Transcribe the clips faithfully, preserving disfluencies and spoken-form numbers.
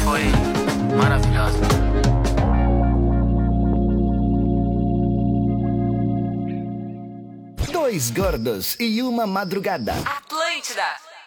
foi maravilhosa. Dois gordos e uma madrugada. Atlântida.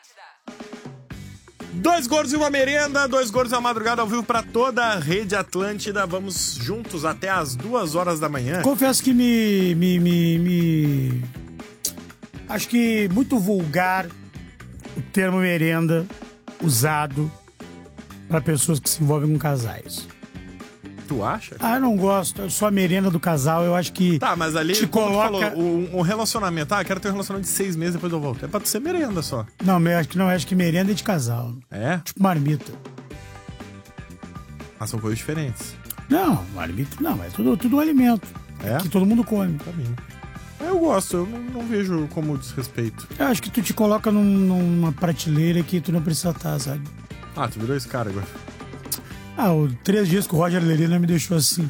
Dois gordos e uma merenda, dois gordos e uma madrugada ao vivo pra toda a rede Atlântida. Vamos juntos até as duas horas da manhã. Confesso que me, me, me, me... Acho que muito vulgar o termo merenda usado para pessoas que se envolvem com casais. Tu acha? Ah, eu não gosto. Eu sou a merenda do casal, eu acho que... Tá, mas ali, te como tu coloca... falou, o, o relacionamento... Ah, quero ter um relacionamento de seis meses, depois eu volto. É pra tu ser merenda só. Não, eu acho que não, eu acho que merenda é de casal. É? Tipo marmita. Mas são coisas diferentes. Não, marmita não, é tudo, tudo um alimento. É? Que todo mundo come. Pra mim. Eu gosto, eu não, não vejo como desrespeito. Eu acho que tu te coloca num, numa prateleira que tu não precisa estar, sabe? Ah, tu virou esse cara agora. Ah, o três dias que o Roger Lelina me deixou assim.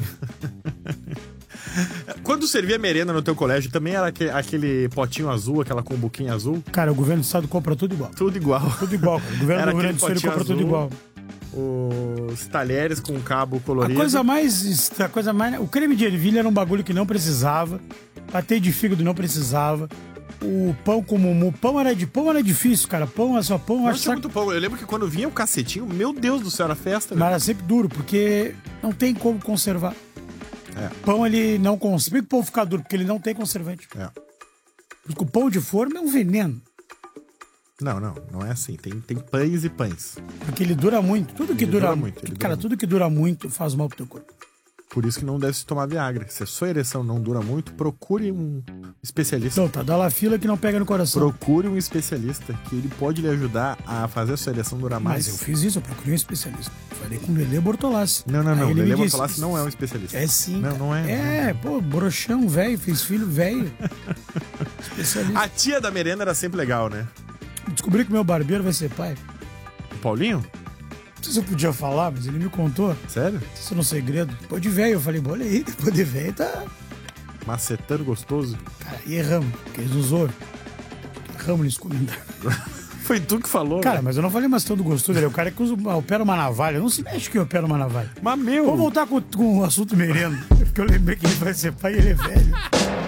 Quando servia merenda no teu colégio, também era aquele, aquele potinho azul, aquela combuquinha azul? Cara, o governo do estado compra tudo igual. Tudo igual. Tudo igual, cara. O governo Era do Rio Grande do Sul aquele compra potinho tudo igual. Os talheres com cabo colorido. A coisa mais... A coisa mais... O creme de ervilha era um bagulho que não precisava. Patê de fígado não precisava. O pão com mumu. Pão era, de... pão era difícil, cara. Pão é só pão. Não Acho tinha que... muito pão. Eu lembro que quando vinha o cacetinho, meu Deus do céu, era festa. Mas era sempre duro, porque não tem como conservar. É. Pão, ele não conserva. Por que o pão fica duro? Porque ele não tem conservante. É. Porque o pão de forma é um veneno. Não, não, não é assim. Tem, tem pães e pães. Porque ele dura muito. Tudo que Ele dura, dura muito, ele Cara, dura tudo que dura muito faz mal pro teu corpo. Por isso que não deve se tomar Viagra. Se a sua ereção não dura muito, procure um especialista. Não, tá, dá lá fila que não pega no coração. Procure um especialista que ele pode lhe ajudar a fazer a sua ereção durar mais. Mas eu fiz isso, eu procurei um especialista. Falei com o Lelê Bortolassi. Não, não, não. Aí ele Lelê me disse- Bortolassi não é um especialista. É sim. Não, cara. não é. É, pô, broxão, velho, fez filho, velho. Especialista. A tia da merenda era sempre legal, né? Descobri que meu barbeiro vai ser pai. O Paulinho? Não sei se eu podia falar, mas ele me contou. Sério? Isso é um segredo. Depois de velho, eu falei, bom, olha aí, depois de velho tá... Macetando gostoso. Cara, e erramos, porque eles usou. Erramos nesse comentário. Foi tu que falou, Cara, né? mas eu não falei macetando gostoso, ele é o cara que usa, opera uma navalha. Não se mexe que eu opero uma navalha. Mas meu... Vamos voltar com, com o assunto merenda, porque eu lembrei que ele vai ser pai e ele é velho.